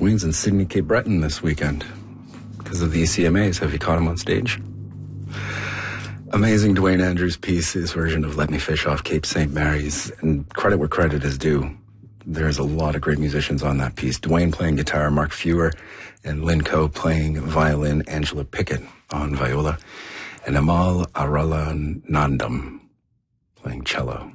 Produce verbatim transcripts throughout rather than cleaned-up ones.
Wings in Sydney, Cape Breton this weekend because of the E C M As. Have you caught him on stage? Amazing Dwayne Andrews piece, his version of Let Me Fish off Cape Saint Mary's. And credit where credit is due. There's a lot of great musicians on that piece. Dwayne playing guitar, Mark Fewer, and Lynn Coe playing violin, Angela Pickett on viola, and Amal Aralanandam playing cello.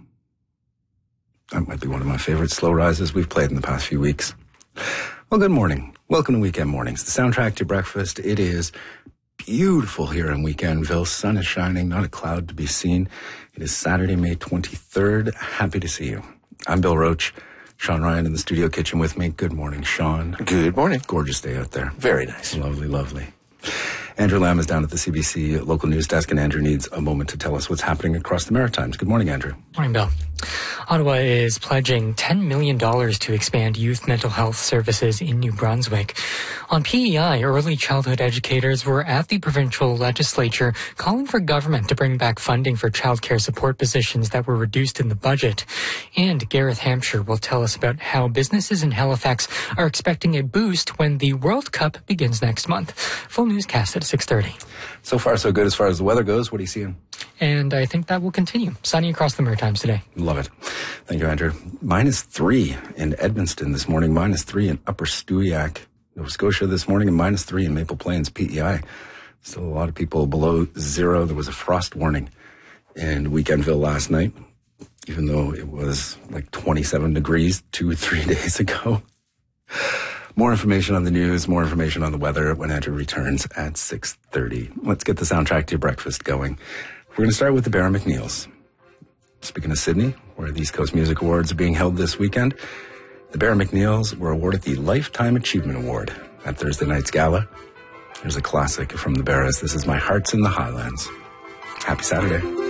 That might be one of my favorite slow rises we've played in the past few weeks. Well, good morning. Welcome to Weekend Mornings, the soundtrack to breakfast. It is beautiful here in Weekendville. Sun is shining, not a cloud to be seen. It is Saturday, May twenty-third. Happy to see you. I'm Bill Roach. Sean Ryan in the studio kitchen with me. Good morning, Sean. Good morning. Gorgeous day out there. Very nice. Lovely, lovely. Andrew Lamb is down at the C B C local news desk, and Andrew needs a moment to tell us what's happening across the Maritimes. Good morning, Andrew. Morning, Bill. Ottawa is pledging ten million dollars to expand youth mental health services in New Brunswick. On P E I, early childhood educators were at the provincial legislature calling for government to bring back funding for childcare support positions that were reduced in the budget. And Gareth Hampshire will tell us about how businesses in Halifax are expecting a boost when the World Cup begins next month. Full newscast at six thirty. So far, so good as far as the weather goes. What are you seeing? And I think that will continue. Sunny across the Maritimes today. Love it. Thank you, Andrew. Minus three in Edmundston this morning, minus three in Upper Stewiacke, Nova Scotia this morning, and minus three in Maple Plains, P E I. Still a lot of people below zero. There was a frost warning in Weekendville last night, even though it was like twenty-seven degrees two or three days ago. More information on the news, more information on the weather when Andrew returns at six thirty. Let's get the soundtrack to your breakfast going. We're going to start with the Barra McNeils. Speaking of Sydney, where the East Coast Music Awards are being held this weekend, the Barra McNeils were awarded the Lifetime Achievement Award at Thursday night's gala. Here's a classic from the Barras. This is My Heart's in the Highlands. Happy Saturday.